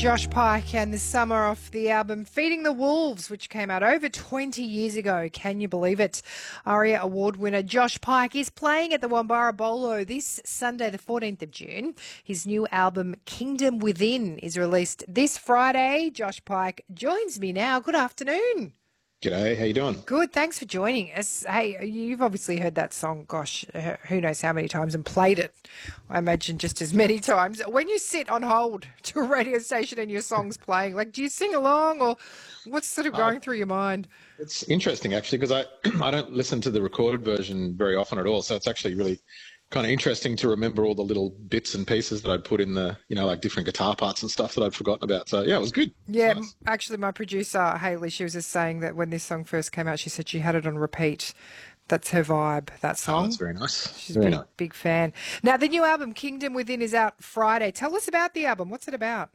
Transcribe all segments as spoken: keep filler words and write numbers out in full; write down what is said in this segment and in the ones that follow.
Josh Pike and the summer off the album Feeding the Wolves, which came out over twenty years ago. Can you believe it? ARIA Award winner Josh Pike is playing at the Wombara Bolo this Sunday, the fourteenth of June. His new album Kingdom Within is released this Friday. Josh Pike joins me now. Good afternoon. G'day, how you doing? Good, thanks for joining us. Hey, you've obviously heard that song, gosh, who knows how many times, and played it, I imagine, just as many times. When you sit on hold to a radio station and your song's playing, like, do you sing along, or what's sort of going uh, through your mind? It's interesting, actually, because I, I don't listen to the recorded version very often at all, so it's actually really kind of interesting to remember all the little bits and pieces that I'd put in the, you know, like different guitar parts and stuff that I'd forgotten about. So, yeah, it was good. Yeah, nice. Actually, my producer, Hayley, she was just saying that when this song first came out, she said she had it on repeat. That's her vibe, that song. Oh, that's very nice. She's very a big, nice. big fan. Now, the new album, Kingdom Within, is out Friday. Tell us about the album. What's it about?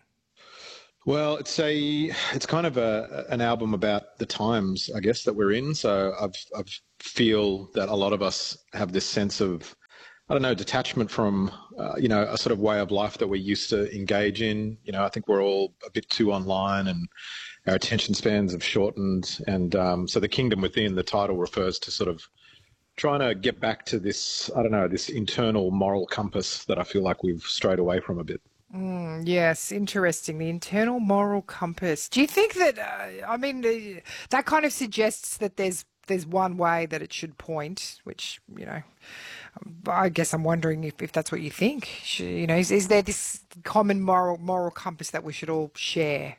Well, it's a, it's kind of a, an album about the times, I guess, that we're in. So I've, I feel that a lot of us have this sense of, I don't know, detachment from, uh, you know, a sort of way of life that we used to engage in. You know, I think we're all a bit too online and our attention spans have shortened. And um, so the Kingdom Within, the title refers to sort of trying to get back to this, I don't know, this internal moral compass that I feel like we've strayed away from a bit. Mm, yes, interesting. The internal moral compass. Do you think that, uh, I mean, uh, that kind of suggests that there's there's one way that it should point, which, you know, I guess I'm wondering if, if that's what you think. Should, you know, is, is there this common moral moral compass that we should all share?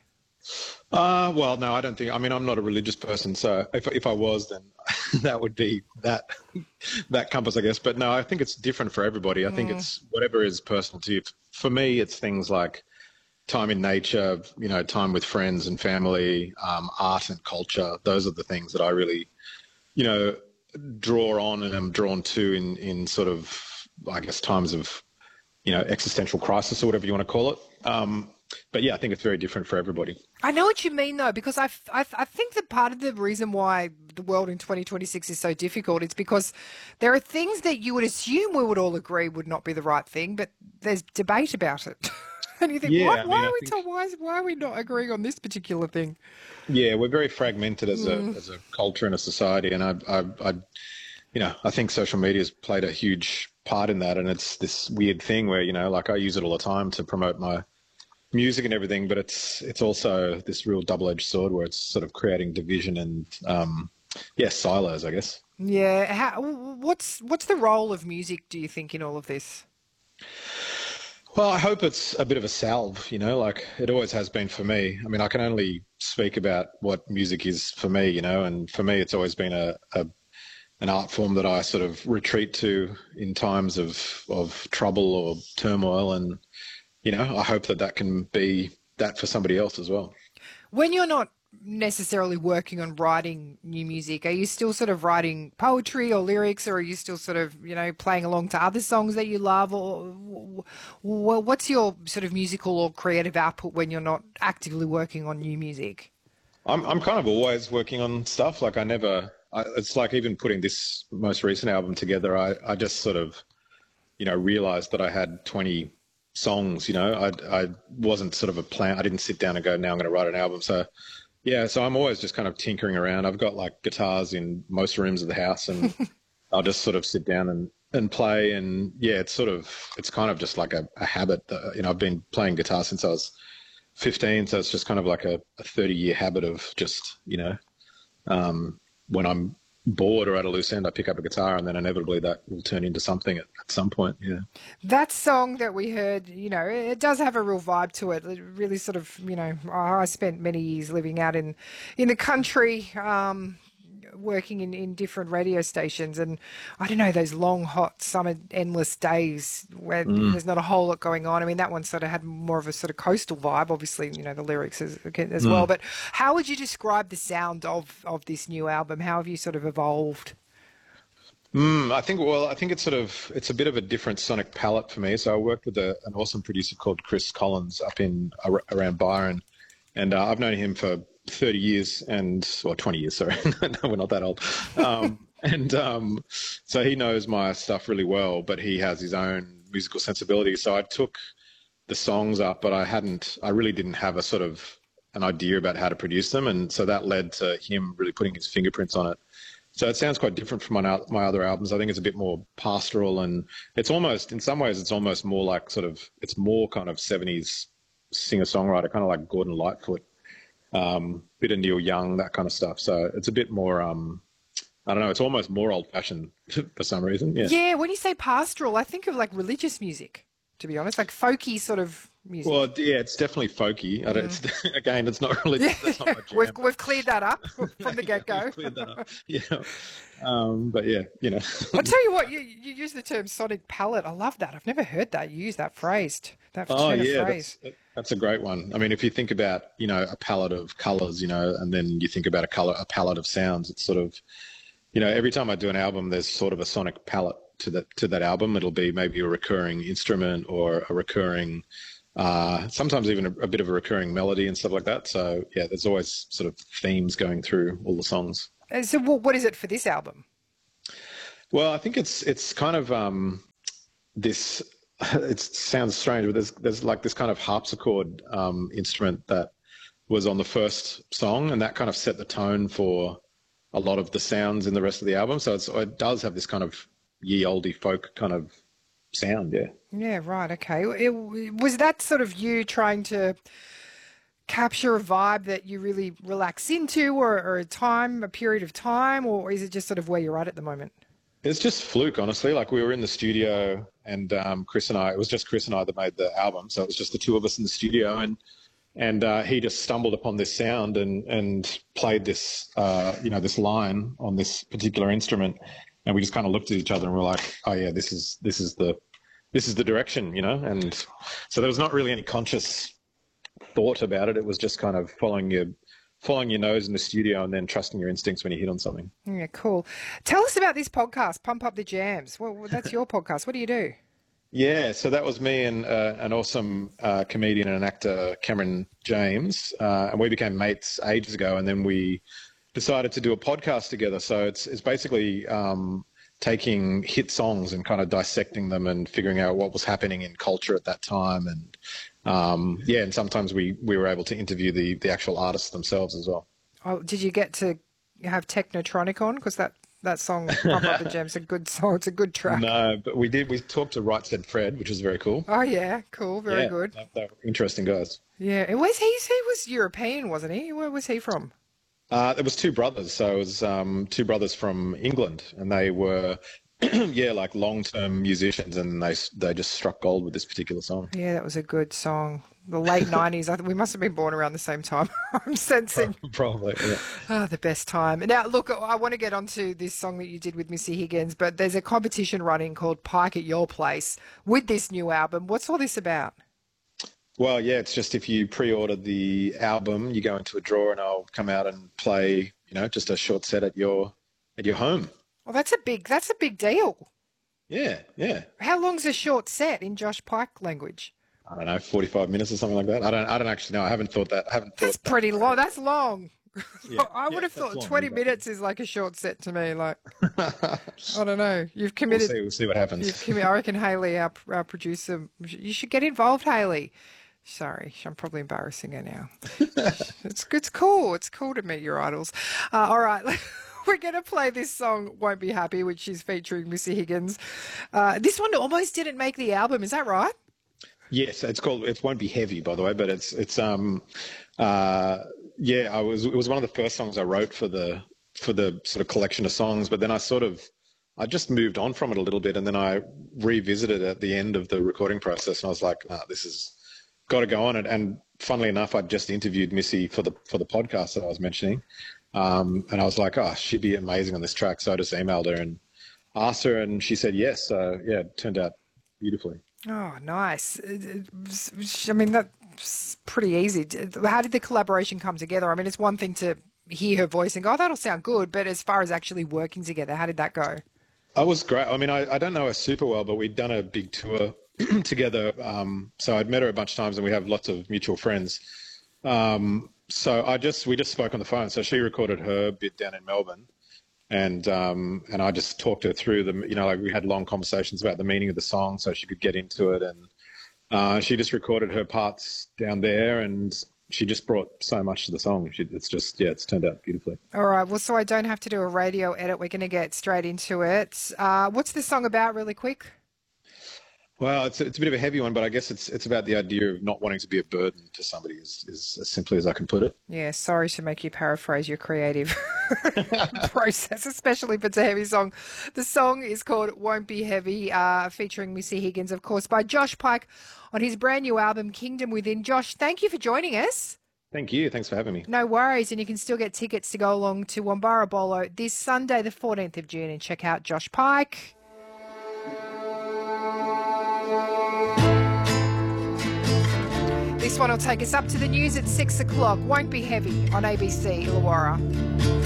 Uh, well, no, I don't think. I mean, I'm not a religious person, so if if I was, then that would be that that compass, I guess. But no, I think it's different for everybody. I mm. think it's whatever is personal to you. For me, it's things like time in nature, you know, time with friends and family, um, art and culture. Those are the things that I really, you know, draw on and am drawn to in, in sort of, I guess, times of, you know, existential crisis or whatever you want to call it. Um, but yeah, I think it's very different for everybody. I know what you mean, though, because I, I, I think that part of the reason why the world in twenty twenty-six is so difficult is because there are things that you would assume we would all agree would not be the right thing, but there's debate about it. And you think, yeah, why, I mean, why, I are we think... to, why, is, why are we not agreeing on this particular thing? Yeah, we're very fragmented as mm. a as a culture and a society, and I, I, I, you know, I think social media has played a huge part in that, and it's this weird thing where, you know, like I use it all the time to promote my music and everything, but it's it's also this real double-edged sword where it's sort of creating division and, um, yeah, silos, I guess. Yeah, how, what's what's the role of music, do you think, in all of this? Well, I hope it's a bit of a salve, you know, like it always has been for me. I mean, I can only speak about what music is for me, you know, and for me it's always been a, a an art form that I sort of retreat to in times of, of trouble or turmoil, and, you know, I hope that that can be that for somebody else as well. When you're not necessarily working on writing new music, are you still sort of writing poetry or lyrics, or are you still sort of, you know, playing along to other songs that you love, or what's your sort of musical or creative output when you're not actively working on new music? I'm I'm kind of always working on stuff. Like I never, I, it's like even putting this most recent album together, I, I just sort of, you know, realized that I had twenty songs, you know, I, I wasn't sort of a plan. I didn't sit down and go, now I'm going to write an album. So yeah, so I'm always just kind of tinkering around. I've got like guitars in most rooms of the house, and I'll just sort of sit down and, and play. And yeah, it's sort of, it's kind of just like a, a habit. That, you know, I've been playing guitar since I was fifteen. So it's just kind of like a, a thirty year habit of just, you know, um, when I'm bored or at a loose end, I pick up a guitar, and then inevitably that will turn into something at, at some point. Yeah. That song that we heard, you know, it does have a real vibe to it. It really sort of, you know, I spent many years living out in, in the country, um, working in, in different radio stations, and I don't know, those long, hot, summer, endless days where mm. there's not a whole lot going on. I mean, that one sort of had more of a sort of coastal vibe, obviously, you know, the lyrics as, as mm. well. But how would you describe the sound of, of this new album? How have you sort of evolved? Mm, I think, well, I think it's sort of, it's a bit of a different sonic palette for me. So I worked with a, an awesome producer called Chris Collins up in, around Byron, and uh, I've known him for thirty years and, or twenty years, sorry, no, we're not that old. Um, and um, so he knows my stuff really well, but he has his own musical sensibility. So I took the songs up, but I hadn't, I really didn't have a sort of an idea about how to produce them. And so that led to him really putting his fingerprints on it. So it sounds quite different from my, my other albums. I think it's a bit more pastoral, and it's almost, in some ways, it's almost more like sort of, it's more kind of seventies singer-songwriter, kind of like Gordon Lightfoot, um, bit of Neil Young, that kind of stuff. So it's a bit more, um, I don't know, it's almost more old-fashioned for some reason. Yeah. Yeah, when you say pastoral, I think of like religious music, to be honest, like folky sort of music. Well, yeah, it's definitely folky. I don't, it's, again, it's not really. Yeah. That's not my jam. we've we've cleared that up from the get go. Yeah, we've cleared that up. Yeah, um, but yeah, you know. I'll tell you what, you you use the term sonic palette. I love that. I've never heard that. You use that phrase. That oh turn of yeah, phrase. that's, that's a great one. I mean, if you think about, you know, a palette of colors, you know, and then you think about a color, a palette of sounds, it's sort of, you know, every time I do an album, there's sort of a sonic palette to that to that album. It'll be maybe a recurring instrument or a recurring. Uh, sometimes even a, a bit of a recurring melody and stuff like that. So yeah, there's always sort of themes going through all the songs. Uh, So what what is it for this album? Well, I think it's it's kind of um, this. It sounds strange, but there's there's like this kind of harpsichord um, instrument that was on the first song, and that kind of set the tone for a lot of the sounds in the rest of the album. So it's, it does have this kind of ye olde folk kind of sound, yeah. Yeah, right. Okay. It, was that sort of you trying to capture a vibe that you really relax into, or, or a time, a period of time, or is it just sort of where you're at at the moment? It's just fluke, honestly. Like, we were in the studio, and um, Chris and I, it was just Chris and I that made the album. So it was just the two of us in the studio, and and uh, he just stumbled upon this sound and and played this, uh, you know, this line on this particular instrument. And we just kind of looked at each other and we're like, oh yeah, this is this is the this is the direction, you know. And so there was not really any conscious thought about it. It was just kind of following your following your nose in the studio and then trusting your instincts when you hit on something. Yeah, cool. Tell us about this podcast, Pump Up the Jams. Well, that's your podcast. What do you do? Yeah, so that was me and uh, an awesome uh, comedian and actor, Cameron James, uh, and we became mates ages ago, and then we decided to do a podcast together. So it's it's basically um, taking hit songs and kind of dissecting them and figuring out what was happening in culture at that time. And um, yeah, and sometimes we, we were able to interview the, the actual artists themselves as well. Oh, did you get to have Technotronic on? Because that, that song, Pump Up the Jams, is a good song. It's a good track. No, but we did. We talked to Right Said Fred, which was very cool. Oh, yeah. Cool. Very yeah, good. They, they were interesting guys. Yeah. And was he, he was European, wasn't he? Where was he from? Uh, it was two brothers. So it was um, two brothers from England, and they were, yeah, like long-term musicians, and they they just struck gold with this particular song. Yeah, that was a good song. The late nineties. I think we must have been born around the same time. I'm sensing. Probably, yeah. Oh, the best time. Now, look, I want to get onto this song that you did with Missy Higgins, but there's a competition running called Pike at Your Place with this new album. What's all this about? Well, yeah, it's just if you pre-order the album, you go into a draw, and I'll come out and play, you know, just a short set at your at your home. Well, that's a big that's a big deal. Yeah, yeah. How long's a short set in Josh Pike language? I don't know, forty-five minutes or something like that. I don't I don't actually know. I haven't thought that. I haven't thought That's that. pretty long. That's long. Yeah, I would yeah, have thought long, twenty exactly. minutes is like a short set to me. Like, I don't know. You've committed. We'll see, we'll see what happens. You've committed. I reckon Haley, our, our producer, you should get involved, Haley. Sorry, I'm probably embarrassing her now. it's it's cool. It's cool to meet your idols. Uh, all right, we're going to play this song, Won't Be Happy, which is featuring Missy Higgins. Uh, this one almost didn't make the album. Is that right? Yes, it's called. It won't be heavy, by the way, but it's it's um, uh, yeah. I was it was one of the first songs I wrote for the for the sort of collection of songs, but then I sort of I just moved on from it a little bit, and then I revisited it at the end of the recording process, and I was like, nah, this is got to go on it. And funnily enough, I'd just interviewed Missy for the for the podcast that I was mentioning, um, and I was like, oh, she'd be amazing on this track. So I just emailed her and asked her, and she said yes. So yeah, it turned out beautifully. Oh, nice. I mean, that's pretty easy. How did the collaboration come together? I mean, it's one thing to hear her voice and go, oh, that'll sound good. But as far as actually working together, how did that go? It was great. I mean, I, I don't know her super well, but we'd done a big tour together. Um, so I'd met her a bunch of times, and we have lots of mutual friends. Um, so I just we just spoke on the phone. So she recorded her bit down in Melbourne. And um, and I just talked her through them, you know, like we had long conversations about the meaning of the song so she could get into it. And Uh, she just recorded her parts down there, and she just brought so much to the song. She, it's just, yeah, it's turned out beautifully. All right. Well, so I don't have to do a radio edit. We're going to get straight into it. Uh, what's this song about, really quick? Well, it's it's a bit of a heavy one, but I guess it's it's about the idea of not wanting to be a burden to somebody, is, is as simply as I can put it. Yeah, sorry to make you paraphrase your creative process, especially if it's a heavy song. The song is called Won't Be Heavy, uh, featuring Missy Higgins, of course, by Josh Pike on his brand new album, Kingdom Within. Josh, thank you for joining us. Thank you. Thanks for having me. No worries. And you can still get tickets to go along to Wombara Bolo this Sunday, the fourteenth of June, and check out Josh Pike. This one will take us up to the news at six o'clock. Won't Be Heavy on A B C Illawarra.